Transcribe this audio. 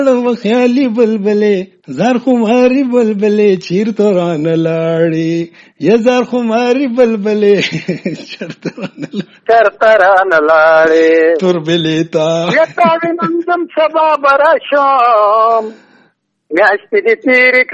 خیالي بلبلې زار خماري بلبلې چیرته رانه لاړې یا زار خماري بلبلې چرته رانه لاړې تور بلې تا یتا وینم سبا براشم میاشتې دې تېرې